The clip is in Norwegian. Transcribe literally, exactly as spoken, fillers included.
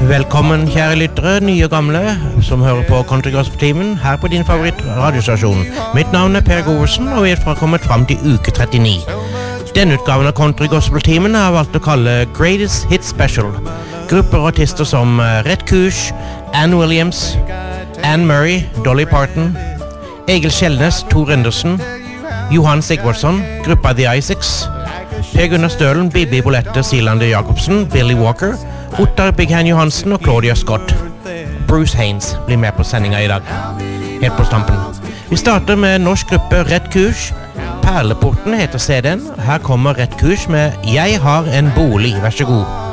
Velkommen, kjære lyttere, nye og gamle, som hører på Countrygospel-timen her på din favoritt-radiostasjon. Mitt navn er Per Goversen, og vi er kommet frem til uke trettini. Denne utgaven av Countrygospel-timen har jeg valgt å kalle Greatest Hit Special. Grupper og artister som Rhett Kusch, Ann Williams, Anne Murray, Dolly Parton, Egil Kjellnes, Tor Andersen, Johan Sigvardsson, gruppa The Isaacs, Per Gunnar Stølen, Bibi Bolette, Silande Jacobsen, Billy Walker, Ottar Big Hand Johansen og Claudia Scott. Bruce Haynes blir med på sendinga i dag. Helt på stampen. Vi starter med norsk gruppe Rhett Kusch. Perleporten heter C D-en. Her kommer Rhett Kusch med Jeg har en bolig. Vær så god.